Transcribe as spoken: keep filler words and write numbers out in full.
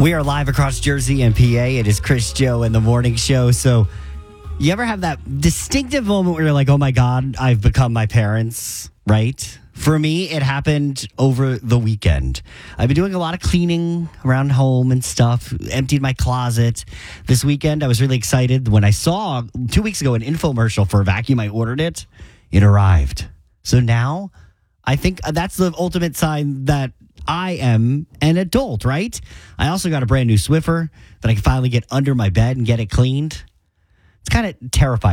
We are live across Jersey and P A. It is Chris Joe in the morning show. So, you ever have that distinctive moment where you're like, oh my God, I've become my parents, right? For me, it happened over the weekend. I've been doing a lot of cleaning around home and stuff, emptied my closet. This weekend, I was really excited when I saw two weeks ago an infomercial for a vacuum. I ordered it. It arrived. So now I think that's the ultimate sign that I am an adult, right? I also got a brand new Swiffer that I can finally get under my bed and get it cleaned. It's kind of terrifying.